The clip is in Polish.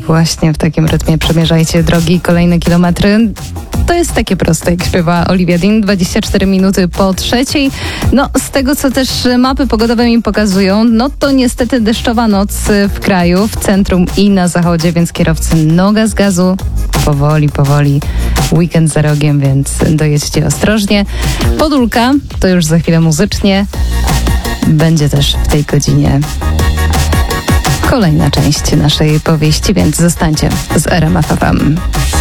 właśnie w takim rytmie przemierzajcie drogi i kolejne kilometry. To jest takie proste, jak śpiewa Olivia Dean. 24 minuty po 3:00. No, z tego, co też mapy pogodowe mi pokazują, no to niestety deszczowa noc w kraju, w centrum i na zachodzie, więc kierowcy noga z gazu. Powoli. Weekend za rogiem, więc dojedźcie ostrożnie. Podólka, to już za chwilę muzycznie. Będzie też w tej godzinie kolejna część naszej powieści, więc zostańcie z RMF FM.